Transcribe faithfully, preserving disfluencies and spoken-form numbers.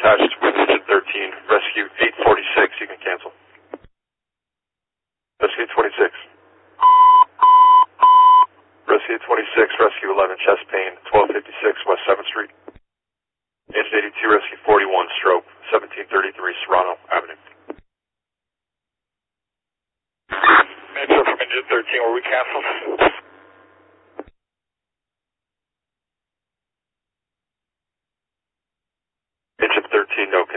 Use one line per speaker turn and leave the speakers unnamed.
attached with engine thirteen, rescue eight forty-six, you can cancel. Rescue twenty-six. Rescue twenty-six, rescue eleven, chest pain, twelve fifty-six West seventh Street. Engine eighty-two, rescue forty-one, stroke, seventeen thirty-three Serrano Avenue. Metro from engine thirteen, were we canceled? Engine thirteen, no